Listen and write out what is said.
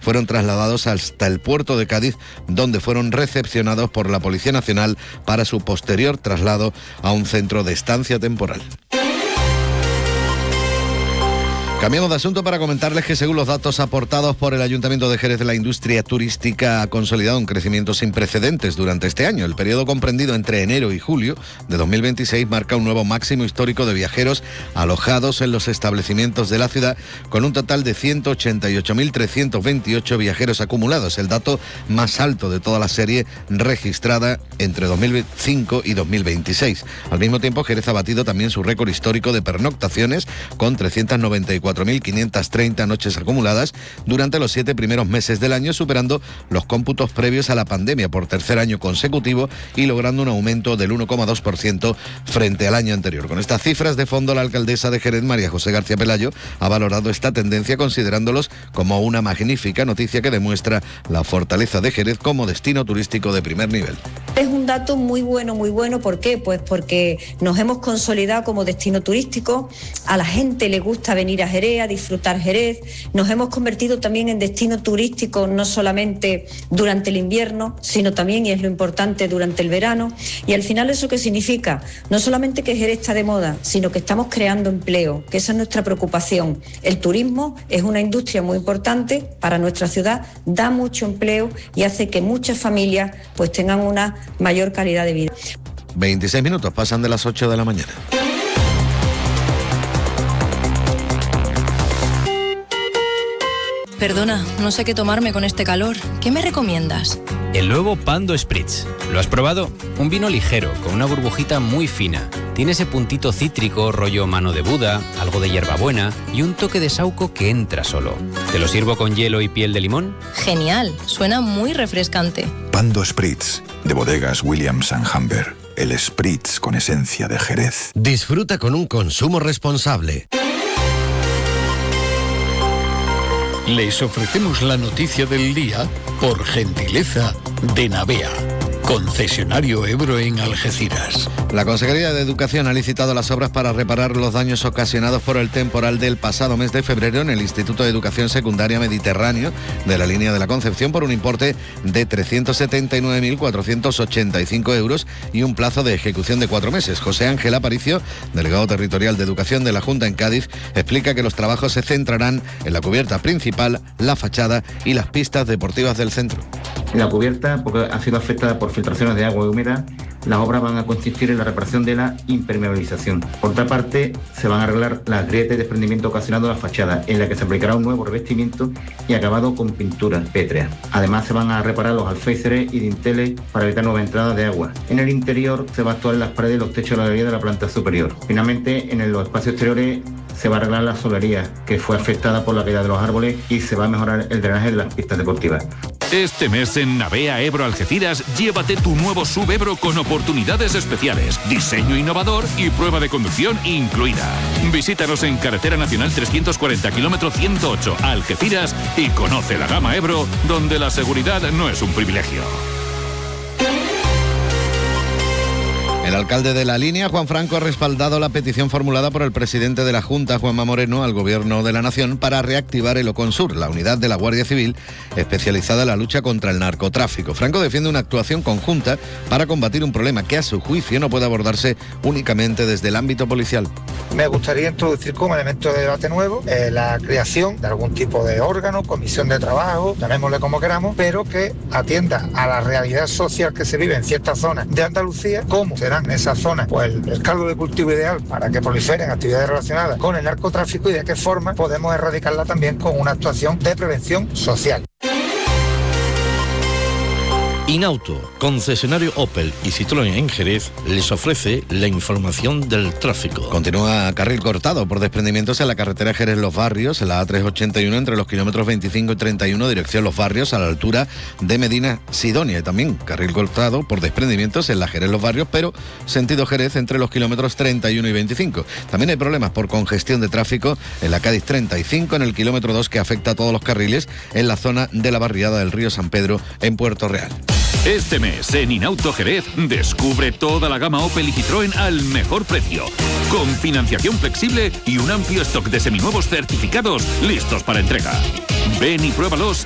fueron trasladados hasta el puerto de Cádiz, donde fueron recepcionados por la Policía Nacional para su posterior traslado a un centro de estancia temporal. Cambiamos de asunto para comentarles que según los datos aportados por el Ayuntamiento de Jerez, la industria turística ha consolidado un crecimiento sin precedentes durante este año. El periodo comprendido entre enero y julio de 2026 marca un nuevo máximo histórico de viajeros alojados en los establecimientos de la ciudad, con un total de 188.328 viajeros acumulados, el dato más alto de toda la serie registrada entre 2005 y 2026. Al mismo tiempo, Jerez ha batido también su récord histórico de pernoctaciones, con 394.530 noches acumuladas durante los 7 primeros meses del año, superando los cómputos previos a la pandemia por tercer año consecutivo y logrando un aumento del 1,2% frente al año anterior. Con estas cifras de fondo, la alcaldesa de Jerez, María José García Pelayo, ha valorado esta tendencia considerándolos como una magnífica noticia que demuestra la fortaleza de Jerez como destino turístico de primer nivel. Es un dato muy bueno. ¿Por qué? Pues porque nos hemos consolidado como destino turístico, a la gente le gusta venir a Jerez, a disfrutar Jerez, nos hemos convertido también en destino turístico no solamente durante el invierno, sino también, y es lo importante, durante el verano. Y al final, ¿eso qué significa? No solamente que Jerez está de moda, sino que estamos creando empleo, que esa es nuestra preocupación. El turismo es una industria muy importante para nuestra ciudad, da mucho empleo y hace que muchas familias pues tengan una mayor calidad de vida. 26 minutos pasan de las 8 de la mañana. Perdona, no sé qué tomarme con este calor. ¿Qué me recomiendas? El nuevo Pando Spritz. ¿Lo has probado? Un vino ligero, con una burbujita muy fina. Tiene ese puntito cítrico, rollo mano de Buda, algo de hierbabuena y un toque de saúco que entra solo. ¿Te lo sirvo con hielo y piel de limón? Genial, suena muy refrescante. Pando Spritz, de bodegas Williams & Humber. El Spritz con esencia de Jerez. Disfruta con un consumo responsable. Les ofrecemos la noticia del día por gentileza de Navea, concesionario Ebro en Algeciras. La Consejería de Educación ha licitado las obras para reparar los daños ocasionados por el temporal del pasado mes de febrero en el Instituto de Educación Secundaria Mediterráneo de la línea de la Concepción por un importe de 379.485 euros y un plazo de ejecución de 4 meses. José Ángel Aparicio, delegado territorial de Educación de la Junta en Cádiz, explica que los trabajos se centrarán en la cubierta principal, la fachada y las pistas deportivas del centro. La cubierta, porque ha sido afectada por filtraciones de agua y humedad, las obras van a consistir en la reparación de la impermeabilización. Por otra parte, se van a arreglar las grietas de desprendimiento ocasionado a la fachada, en la que se aplicará un nuevo revestimiento y acabado con pintura pétrea. Además, se van a reparar los alféizares y dinteles para evitar nuevas entradas de agua. En el interior se va a actuar en las paredes y los techos de la galería de la planta superior. Finalmente, en los espacios exteriores se va a arreglar la solería, que fue afectada por la caída de los árboles, y se va a mejorar el drenaje de las pistas deportivas. Este mes en Navea Ebro Algeciras, llévate tu nuevo SUV Ebro con oportunidades especiales, diseño innovador y prueba de conducción incluida. Visítanos en Carretera Nacional 340, kilómetro 108, Algeciras, y conoce la gama Ebro, donde la seguridad no es un privilegio. El alcalde de La Línea, Juan Franco, ha respaldado la petición formulada por el presidente de la Junta, Juanma Moreno, al Gobierno de la Nación para reactivar el Oconsur, la unidad de la Guardia Civil especializada en la lucha contra el narcotráfico. Franco defiende una actuación conjunta para combatir un problema que, a su juicio, no puede abordarse únicamente desde el ámbito policial. Me gustaría introducir como elemento de debate nuevo la creación de algún tipo de órgano, comisión de trabajo, llamémosle como queramos, pero que atienda a la realidad social que se vive en ciertas zonas de Andalucía, cómo será en esa zona pues el caldo de cultivo ideal para que proliferen actividades relacionadas con el narcotráfico y de qué forma podemos erradicarla también con una actuación de prevención social. Inauto, concesionario Opel y Citroën en Jerez, les ofrece la información del tráfico. Continúa carril cortado por desprendimientos en la carretera Jerez-Los Barrios, en la A381 entre los kilómetros 25 y 31, dirección Los Barrios, a la altura de Medina Sidonia. Y también carril cortado por desprendimientos en la Jerez-Los Barrios, pero sentido Jerez entre los kilómetros 31 y 25. También hay problemas por congestión de tráfico en la Cádiz 35, en el kilómetro 2, que afecta a todos los carriles en la zona de la barriada del Río San Pedro en Puerto Real. Este mes en Inauto Jerez descubre toda la gama Opel y Citroën al mejor precio, con financiación flexible y un amplio stock de seminuevos certificados listos para entrega. Ven y pruébalos